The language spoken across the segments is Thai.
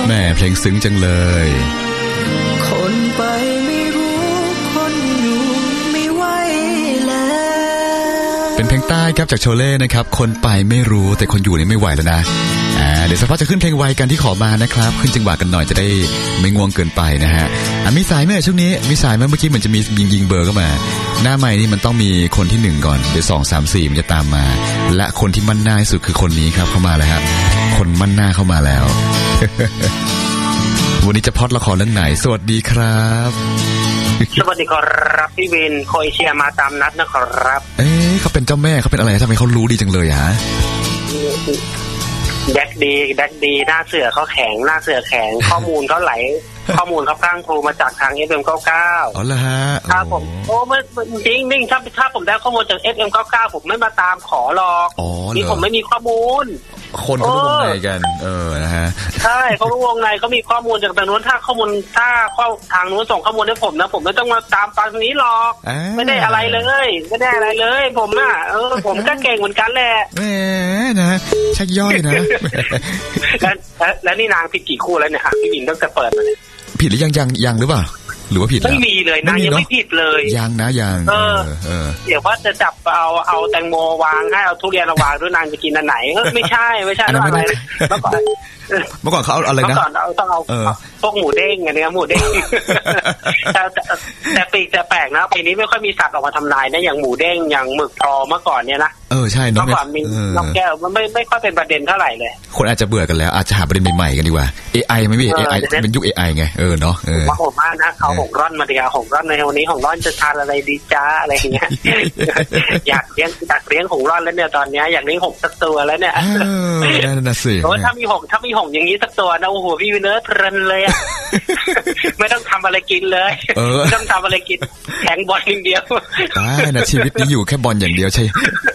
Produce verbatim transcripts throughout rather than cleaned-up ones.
แม่เพลงซึ้งจังเลยคนไปไม่รู้คนอยู่ไม่ไหวแล้วเป็นเพลงใต้ครับจากโชเล่นะครับคนไปไม่รู้แต่คนอยู่นี่ไม่ไหวแล้วนะอ่าเดี๋ยวสักพักจะขึ้นเพลงไวกันที่ขอมานะครับขึ้นจังหวะกันหน่อยจะได้ไม่ง่วงเกินไปนะฮะอ่ะมีสายไหมช่วงนี้มีสายไหมเมื่อกี้เหมือนจะมียิงยิงเบอร์เข้ามาหน้าใหม่นี่มันต้องมีคนที่หนึ่งก่อนเดี๋ยวสองสามสี่มันจะตามมาและคนที่มั่นหน้าที่สุดคือคนนี้ครับเข้ามาแล้วครับคนมั่นหน้าเข้ามาแล้ว วันนี้จะพล็อตละครเรื่องไหนสวัสดีครับสวัสดีครับพี่วินโคเชียมาตามนัดนะครับเอ๊ะเขาเป็นเจ้าแม่เขาเป็นอะไรทำไมเขารู้ดีจังเลยฮะแดกดีแดกดีหน้าเสือเขาแข็งหน้าเสือแข็ง ข้อมูลเขาไหลข้อมูลเขาพรั่งพรูมาจากทาง เอฟ เอ็ม เก้าสิบเก้าอ๋อเหรอฮะครับผมโอ้ไม่จริงจริงถ้าถ้าผมได้ข้อมูลจาก เอฟ เอ็ม เก้าสิบเก้า ผมไม่มาตามขอหรอกนี่ผมไม่มีข้อมูลคนเขารู้วงในกันเออนะฮะใช่เขารู้วงในเขามีข้อมูลจากทางนู้นถ้าข้อมูลถ้าข้อทางนู้นส่งข้อมูลให้ผมนะผมไม่ต้องมาตามฟังนี้หรอกไม่ได้อะไรเลยไม่ได้อะไรเลยผมอ่ะเออผมก็เก่งเหมือนกันแหละแหมนะชักย่อยนะแล้วแล้วนี่นางผิดกี่คู่แล้วเนี่ยพี่หญิงต้องจะเปิดมาเนี่ยผิดหรือยังยังยังหรือเปล่าหรือว่าผิดไม่มีเลยนะยังไม่ผิดเลยยังนะยังเออเออเดี๋ยวว่าจะจับเอาเอาแตงโมวางให้เอาทุเรียนวางด้วยนางจะกินอันไหนไม่ใช่ไม่ใช่อะไรเมื่อก่อนเมื่อก่อนเขาเอาอะไรนะเมื่อก่อนเอาต้องเอาพวกหมูเด้งอันนี้หมูเด้งแต่แต่ปีแต่แปลกนะปีนี้ไม่ค่อยมีสัตว์ออกมาทำลายนะอย่างหมูเด้งอย่างหมึกทอเมื่อก่อนเนี่ยนะเออใช่เมื่อก่อนมีนกแก้วมันไม่ไม่ค่อยเป็นประเด็นเท่าไหร่เลยคนอาจจะเบื่อกันแล้วอาจจะหาประเด็นใหม่ๆกันดีกว่า เอ ไอ ไม่มี เอ ไอ เป็นยุค เอ ไอ ไงเออเนาะเออว่าผมว่านะเขาหกร่อนมาเดียวหกร่อนในวันนี้หกร่อนจะทานอะไรดีจ้าอะไรอย่างเงี้ยอยากเลี้ยงอยากเลี้ยงหกร่อนแล้วเนี่ยตอนนี้อยากเลี้ยงหกสักตัวแล้วเนี่ยนั่นน่ะสิโอ้ถ้ามีหกถ้ามีหกอย่างนี้สักตัวนะโอ้โหพี่วินเนอร์เพลินเลยอ่ะไม่ต้องทำอะไรกินเลยไม่ต้องทำอะไรกินแข่งบอลอย่างเดียวได้นะชีวิตนี้อยู่แค่บอลอย่างเดียวใช่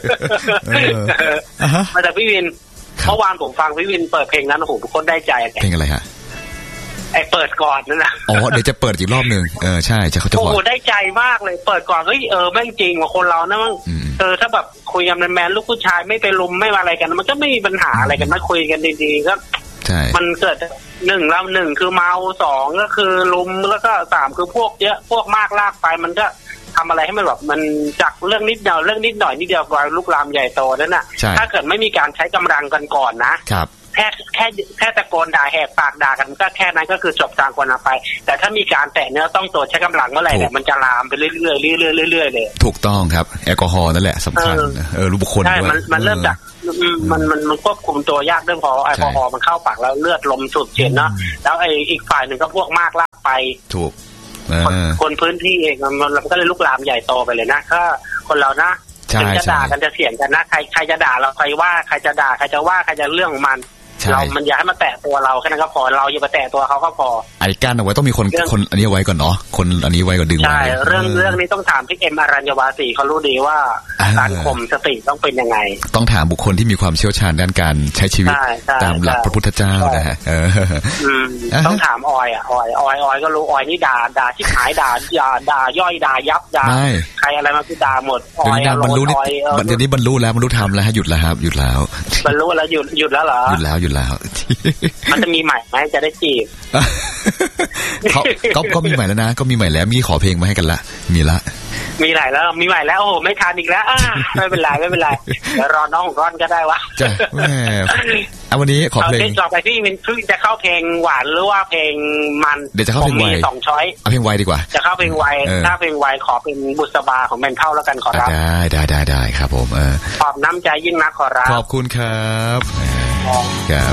มาจากพี่วินเมื่อวานผมฟังพี่วินเปิดเพลงนั้นโอ้โหทุกคนได้ใจเพลงอะไรฮะไอเปิดก่อนนั่นแหละอ๋อเดี๋ยวจะเปิดอีกรอบนึงเออใช่จะเขาจะโอ้โหได้ใจมากเลยเปิดก่อนเฮ้ยเออแม่งจริงว่าคนเรานะมั้งเออถ้าแบบคุยกันแมนลูกผู้ชายไม่ไปลุมไม่อะไรกันมันก็ไม่มีปัญหาอะไรกันมาคุยกันดีๆก็ใช่มันเกิดหนึ่งแล้วหนึ่งคือเมาสองก็คือลุมแล้วก็สามคือพวกเยอะพวกมากลากไปมันก็ทำอะไรให้มันแบบมันจากเรื่องนิดเดียวเรื่องนิดหน่อยนิดเดียวกลายลุกลามใหญ่โตนั่นน่ะถ้าเกิดไม่มีการใช้กำลังกันก่อนนะครับแค่แค่แค่ตะโกนด่าแหกปากด่ากันก็แค่นั้นก็คือจบทางคนไปแต่ถ้ามีการแตะเนื้อต้องตัวใช้กำลังเมื่อไหร่เนี่ยมันจะลามไปเรื่อยๆเรื่อยๆเรื่อยๆเลยถูกต้องครับแอลกอฮอล์นั่นแหละสำคัญเออรู้บุคคลใช่มันมันเริ่มจากมันมันมันควบคุมตัวยากเรื่องพอแอลกอฮอล์มันเข้าปากแล้วเลือดลมสูบฉีดเนาะแล้วไอ้อีกฝ่ายหนึ่งก็พวกมากลากไปถูกคนพื้นที่เองมันก็เลยลุกลามใหญ่โตไปเลยนะถ้าคนเรานะถึงจะด่ากันจะเถียงกันนะใครใครจะด่าเราใครว่าใครจะด่าใครจะว่าใครจะเรื่องของมันเรามันอย่าให้มาแตะตัวเราแค่นั้นก็พอเราอย่ามาแตะตัวเขาก็พอไอ้กั้นเอาไว้ต้องมีคนคนอันนี้ไว้ก่อนเนาะคนอันนี้ไว้ก่อนดึงไว้ใช่เรื่องเรื่องนี้ต้องถามพี่เอ็มอรัญญวาสีเขารู้ดีว่าการข่มสติต้องเป็นยังไงต้องถามบุคคลที่มีความเชี่ยวชาญด้านการใช้ชีวิตตามหลักพระพุทธเจ้านะฮะต้องถามออยอ่ะออยออยออยก็รู้ออยนี่ด่าด่าที่หายด่าด่าด่าย่อยด่ายับด่าใครอะไรมาคือด่าหมดออยบรรลุนี่เดี๋ยวนี้บรรลุแล้วบรรลุธรรมแล้วหยุดแล้วครับหยุดแล้วบรรลุแล้วหยุดหยุดแล้วเหรอหยุดแล้วหยุดแล้วมันจะมีใหม่ไหมจะได้จีบเขาก็ก็มีใหม่แล้วนะก็มีใหม่แล้วมีขอเพลงมาให้กันละมีละมีหลายแล้วมีใหม่แล้วโอ้ไม่ทันอีกแล้วไม่เป็นไรไม่เป็นไรเดี๋ยวรอน้องของก้อนก็ได้วะจ้ะแม่เอาวันนี้ขอเพลงต่อไปที่มันคือจะเข้าเพลงหวานหรือว่าเพลงมันเดี๋ยวจะเข้าเพลงไวสองช้อยเอาเพลงไวดีกว่าจะเข้าเพลงไวถ้าเพลงไวขอเป็นบุษบาของแมนเท่าแล้วกันขอรับได้ได้ได้ได้ครับผมเออขอบน้ำใจยิ่งนักขอรับขอบคุณครับครับ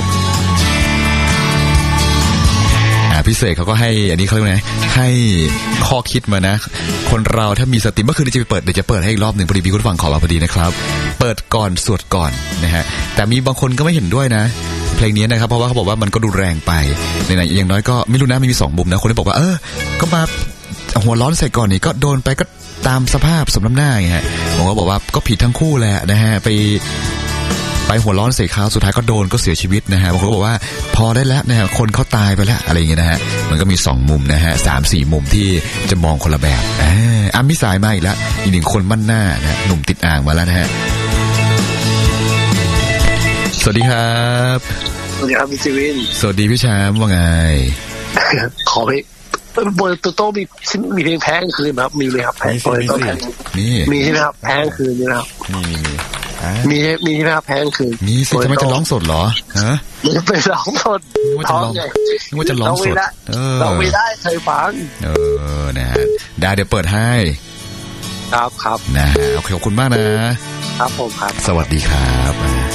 พิเศษเขาก็ให้อันนี้เขาเรียกไงให้ข้อคิดมานะคนเราถ้ามีสติเมื่อคืนจะไปเปิดเดี๋ยวจะเปิดให้อีกรอบหนึ่งพอดีมีคนฟังขอมาพอดีนะครับเปิดก่อนสวดก่อนนะฮะแต่มีบางคนก็ไม่เห็นด้วยนะเพลงนี้นะครับเพราะว่าเขาบอกว่ามันก็ดูแรงไปในไหนอย่างน้อยก็ไม่รู้นะไม่มีสองมุมนะคนที่บอกว่าเออก็มาหัวร้อนใส่ก่อนนี่ก็โดนไปก็ตามสภาพสมน้ำหน้าไงฮะผมก็บอกว่าก็ผิดทั้งคู่แหละนะฮะไปไปหัวร้อนใส่เขาสุดท้ายก็โดนก็เสียชีวิตนะฮะบางคนก็บอกว่าพอได้แล้วนะฮะคนเขาตายไปแล้วอะไรอย่างเงี้ยนะฮะมันก็มีสองมุมนะฮะสามสี่มุมที่จะมองคนละแบบอ่าอ่ะมีสายมาอีกแล้วอีกหนึ่งคนมั่นหน้านะหนุ่มติดอ่างมาแล้วนะฮะสวัสดีครับสวัสดีครับพี่จีวินสวัสดีพี่แชมป์ว่าไงขอเพลงโบโตโต้มีมีเพลงแพ้งคืนครับมีไหมครับแพ้งโบโตโต้มีมีใช่ไหมครับแพ้งคืนนี่นะครับมีมีมีใช่ไหมครับแพ้งคืนมีสิจะไม่จะร้องสดเหรอฮะไม่ไปร้องสดท้องไงว่าจะร้องสดเราไม่ได้เคยฟังเออนะฮะได้เดี๋ยวเปิดให้ครับครับนะฮะโอเคขอบคุณมากนะครับผมครับสวัสดีครับ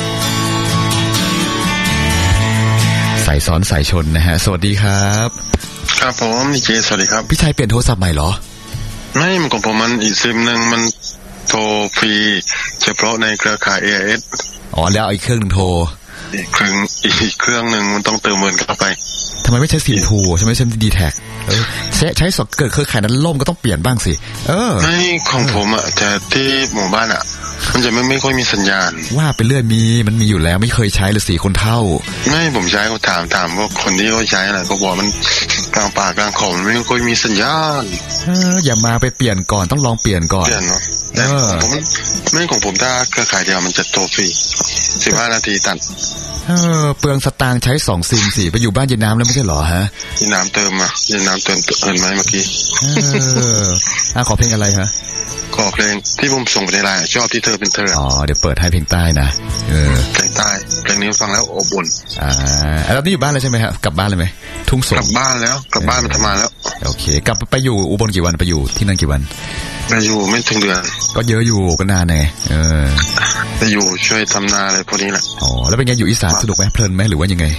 ใส่ซ้อนใส่ชนนะฮะสวัสดีครับครับผมนี่เจสวัสดีครับพี่ชายเปลี่ยนโทรศัพท์ใหม่เหรอไม่มันของผมมันอีกซิมนึงมันโทรฟรีเฉพาะในเครือข่าย เอ ไอ เอสอ๋อแล้วอีกเครื่องนึงโทรอีกเครื่องอีกเครื่องนึงมันต้องเติมเงินเข้าไปทำไมไม่ใช้ซิมทูใช่ไหมใช้ดีแท็กใช้ใช้สดเกิดเครือข่ายนั้นล่มก็ต้องเปลี่ยนบ้างสิเออไม่ของผมอ่ะแต่ที่หมู่บ้านอ่ะมันจะไม่ไม่ค่อยมีสัญญาณว่าไปเรื่อยมีมันมีอยู่แล้วไม่เคยใช้เลยสี่คนเท่าไม่ผมใช้เขาถามถามว่าคนที่เขาใช้อะไรเขาบอกมันกลางป่ากลางเขามันไม่ค่อยมีสัญญาณเอออย่ามาไปเปลี่ยนก่อนต้องลองเปลี่ยนก่อนเปลี่ยนเนาะแต่ผมไม่ของผมถ้าเครือข่ายเดียวมันจะโทรฟรีสิบห้านาทีตัดเออเปลืองสตางค์ใช้สองซิมสี่ไปอยู่บ้านเย็นน้ำแล้วไม่ใช่หรอฮะเย็นน้ำเติมมาเย็นน้ำเติมเอินไหมเมื่อกี้เอออ่ะขอเพลงอะไรฮะขอเพลงที่ผมส่งไปในไลน์ชอบที่เธอเป็นเธออ๋อเดี๋ยวเปิดให้เพลงใต้นะเออเพลงใต้เพลงนี้ฟังแล้วอบอุ่นอ่าแล้วนี่อยู่บ้านเลยใช่ไหมฮะกลับบ้านเลยไหมทุ่งสงกลับบ้านแล้วกลับบ้านมาทำงานแล้วโอเคกลับไปอยู่อุบลกี่วันไปอยู่ที่นั่นกี่วันไปอยู่ไม่ถึงเดือนก็เยอะอยู่ก็นานไงเออไปอยู่ช่วยทำนาอะไรพวกนี้แหละอ๋อแล้วเป็นไงอยู่อีสานสนุกไหมเพลินไหมหรือว่ายังไง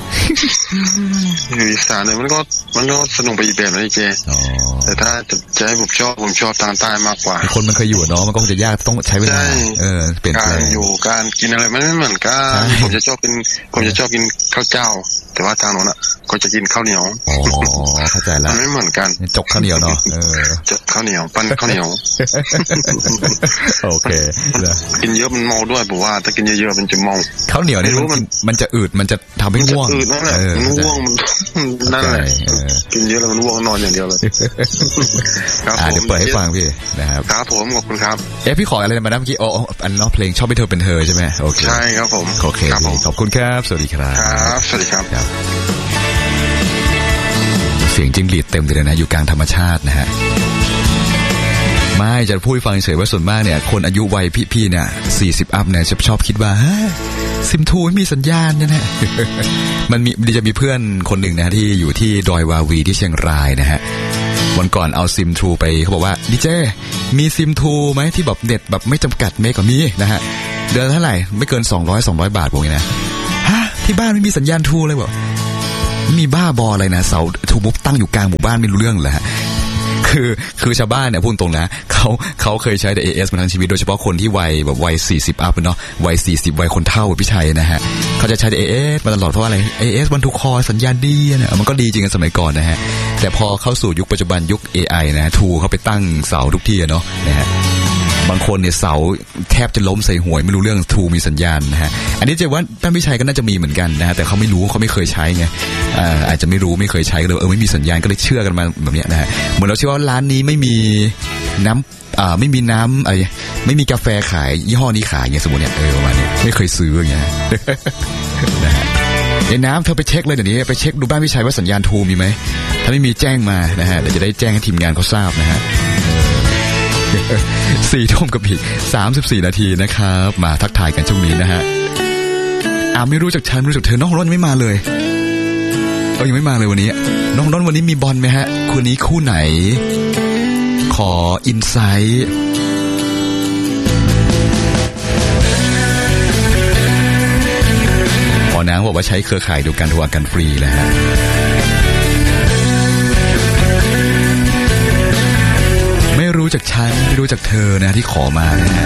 อยู่อีสานเนี่ยมันก็มันก็สนุกไปอีกแบบนะเจแต่ถ้าจะจะให้ผมชอบผมชอบทางใต้มากกว่าคนมันเคยอยู่เนาะมันก็จะยากต้องใช้เวลาเออเปลี่ยนการอยู่การกินอะไรมันไม่เหมือนกันผมจะชอบกินผมจะชอบกินข้าวเจ้าแต่ว่าทางโน้นอ่ะก็จะกินข้าวเหนียวอ๋อเข้าใจแล้วมันไม่เหมือนกันจกข้าวเหนียวเนาะเออจกข้าวเหนียวปั้นข้าวเหนียวโอเคกินเยอะมันเมาด้วยผมว่าถ้ากินเยอะๆมันจะเมาข้าวเหนียวนี่มันมันจะอืดมันจะทำให้ง่วงอืดนั่นแหละมันง่วงมันนั่นแหละกินเยอะแล้วมันง่วงนอนอย่างเดียวเลยครับผมเดี๋ยวเปิดให้ฟังพี่นะครับครับผมขอบคุณครับเอ๊ะพี่ขออะไรมาได้เมื่อกี้อ๋ออันน้องเพลงชอบให้เธอเป็นเธอใช่ไหมโอเคใช่ครับผมโอเคขอบคุณครับสวัสดีครับครับสวัสดีครับเสียงจิ้งหรีดเต็มเลยนะอยู่กลางธรรมชาตินะฮะไม่จะพูดฟังเฉยว่าส่วนมากเนี่ยคนอายุวัยพี่ๆเนี่ยสี่สิบอัพเนี่ยจะชอบคิดว่าซิมทูไม่มีสัญญาณนะฮะมันมีจะมีเพื่อนคนหนึ่งนะที่อยู่ที่ดอยวาวีที่เชียงรายนะฮะวันก่อนเอาซิมทูไปเขาบอกว่าดีเจมีซิมทูไหมที่แบบเน็ตแบบไม่จำกัดเมกก็มีนะฮะเดือนเท่าไหร่ไม่เกินสองร้อย สองร้อยบาทพวกนี้นะฮะที่บ้านไม่มีสัญญาณทูเลยบอกมีบ้าบออะไรนะเสาทูมุกตั้งอยู่กลางหมู่บ้านไม่รู้เรื่องเลยฮะคือคือชาวบ้านเนี่ยพูดตรงนะเขาเขาเคยใช้แต่ เอ เอส มาทั้งชีวิตโดยเฉพาะคนที่วัยแบบวัยสี่สิบอัพเนาะวัยสี่สิบวัยคนเฒ่าพี่ชัยนะฮะเขาจะใช้ เอ เอส มาตลอดเพราะอะไร เอ เอส วันทุกคอสัญญาณดีนะมันก็ดีจริงกันสมัยก่อนนะฮะแต่พอเข้าสู่ยุคปัจจุบันยุค เอ ไอ นะทูเขาไปตั้งเสาทุกที่เนาะนะฮะบางคนเนี่ยเสาแทบจะล้มใส่หัวไม่รู้เรื่องทูมีสัญญาณนะฮะอันนี้เจ๊ว่าท่านพี่ชัยก็น่าจะมีเหมือนกันนะฮะแต่เขาไม่รู้เขาไม่เคยใช้ไงอ่าอาจจะไม่รู้ไม่เคยใช้ก็เลยเออไม่มีสัญญาณก็เลยเชื่อกันมาแบบนี้นะฮะเหมือนเราเชื่อว่าร้านนี้ไม่มีน้ำอ่าไม่มีน้ำอะไรไม่มีกาแฟขายยี่ห้อนี้ขายเงี้ยสมมติเนี่ยเออประมาณนี้ไม่เคยซื้ออย่างเงี้ยนะฮะไอ้น้ำเธอไปเช็คเลยเดี๋ยวนี้ไปเช็คดูบ้านพี่ชัยว่าสัญญาณทูมีไหมถ้าไม่มีแจ้งมานะฮะเดี๋ยวจะได้แจ้งให้ทีมงานเขาทราบนะฮะสี่ทุ่มกับอีกสามสิบสี่นาทีนะครับมาทักทายกันช่วงนี้นะฮะอ่าไม่รู้จักฉันไม่รู้จักเธอน้องร้อนยังไม่มาเลยเออยังไม่มาเลยวันนี้น้องร้อนวันนี้มีบอลไหมฮะคู่นี้คู่ไหนขออินไซต์พอนางบอกว่าใช้เครือข่ายดูการโทรกันฟรีแล้วฮะไม่รู้จักฉันไม่รู้จักเธอนะที่ขอมานะฮะ